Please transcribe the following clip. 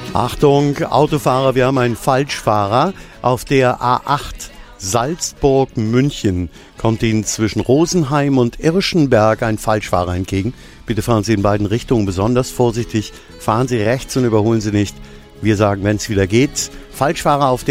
Achtung, Autofahrer, wir haben einen Falschfahrer. Auf der A8 Salzburg-München kommt Ihnen zwischen Rosenheim und Irschenberg ein Falschfahrer entgegen. Bitte fahren Sie in beiden Richtungen besonders vorsichtig. Fahren Sie rechts und überholen Sie nicht. Wir sagen, wenn es wieder geht, Falschfahrer auf